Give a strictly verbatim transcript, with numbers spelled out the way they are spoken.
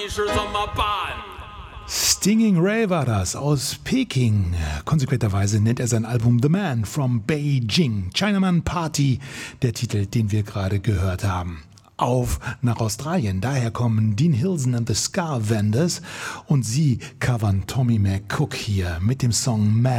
Stinging Ray war das aus Peking. Konsequenterweise nennt er sein Album The Man from Beijing. Chinaman Party, der Titel, den wir gerade gehört haben. Auf nach Australien. Daher kommen Dean Hilson and the Scar Vendors und sie covern Tommy McCook hier mit dem Song Man.